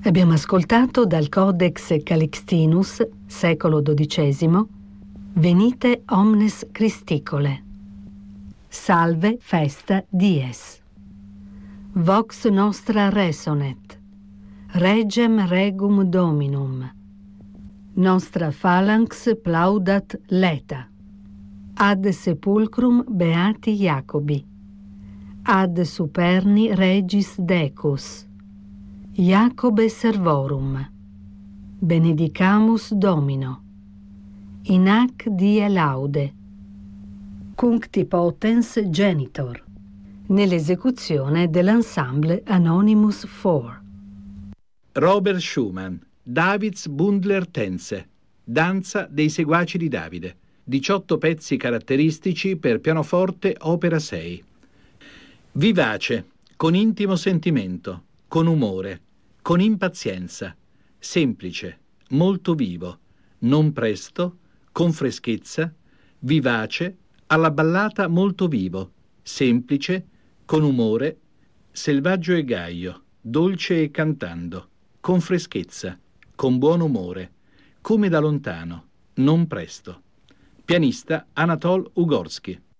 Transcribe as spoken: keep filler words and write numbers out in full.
Abbiamo ascoltato dal Codex Calixtinus, secolo dodicesimo, Venite omnes Christicole. Salve festa dies. Vox nostra resonet. Regem regum Dominum. Nostra phalanx plaudat leta. Ad sepulcrum beati Jacobi. Ad superni regis decus. Jacobe servorum. Benedicamus Domino. In hac die laude. Cuncti potens genitor. Nell'esecuzione dell'ensemble Anonymous quattro. Robert Schumann, Davids Bundler Tänze, danza dei seguaci di Davide, diciotto pezzi caratteristici per pianoforte opera sei. Vivace, con intimo sentimento, con umore, con impazienza, semplice, molto vivo, non presto, con freschezza, vivace, alla ballata molto vivo, semplice, con umore, selvaggio e gaio, dolce e cantando, con freschezza, con buon umore, come da lontano, non presto. Pianista Anatol Ugorsky.